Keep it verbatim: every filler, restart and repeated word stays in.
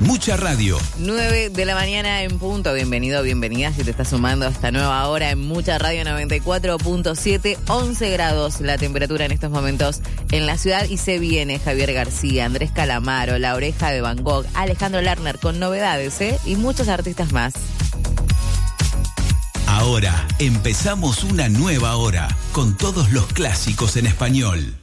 Mucha radio. nueve de la mañana en punto. Bienvenido, bienvenida si te estás sumando a esta nueva hora en Mucha Radio noventa y cuatro punto siete. once grados la temperatura en estos momentos en la ciudad y se viene Javier García, Andrés Calamaro, La Oreja de Van Gogh, Alejandro Lerner con novedades, ¿eh? Y muchos artistas más. Ahora empezamos una nueva hora con todos los clásicos en español.